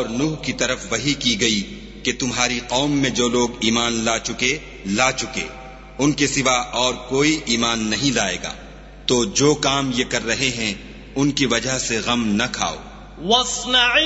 और नूह की तरफ वही की गई कि तुम्हारी कौम में जो लोग ईमान ला चुके उनके सिवा और कोई ईमान नहीं लाएगा। तो जो काम ये कर रहे हैं उनकी वजह से गम न खाओ।